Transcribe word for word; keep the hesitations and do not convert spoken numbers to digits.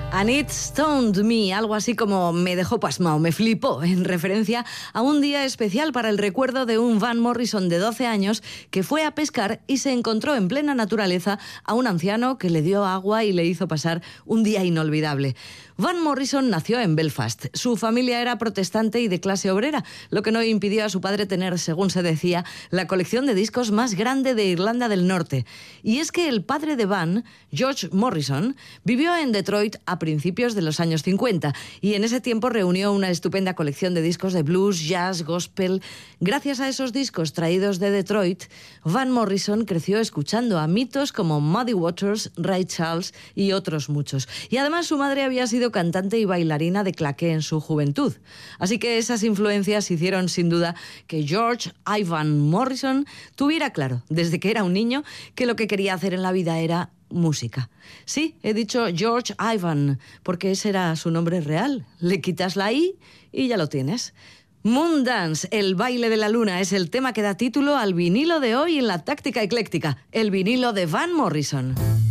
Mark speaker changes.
Speaker 1: And It Stoned Me, algo así como me dejó pasmao, me flipó, en referencia a un día especial para el recuerdo de un Van Morrison de doce años que fue a pescar y se encontró en plena naturaleza a un anciano que le dio agua y le hizo pasar un día inolvidable. Van Morrison nació en Belfast. Su familia era protestante y de clase obrera, lo que no impidió a su padre tener, según se decía, la colección de discos más grande de Irlanda del Norte. Y es que el padre de Van, George Morrison, vivió en Detroit a principios de los años cincuenta y en ese tiempo reunió una estupenda colección de discos de blues, jazz, gospel. Gracias a esos discos traídos de Detroit, Van Morrison creció escuchando a mitos como Muddy Waters, Ray Charles y otros muchos. Y además su madre había sido cantante y bailarina de claqué en su juventud. Así que esas influencias hicieron sin duda que George Ivan Morrison tuviera claro, desde que era un niño, que lo que quería hacer en la vida era música. Sí, he dicho George Ivan, porque ese era su nombre real. Le quitas la I y ya lo tienes. Moondance, el baile de la luna, es el tema que da título al vinilo de hoy en la Táctica Ecléctica, el vinilo de Van Morrison.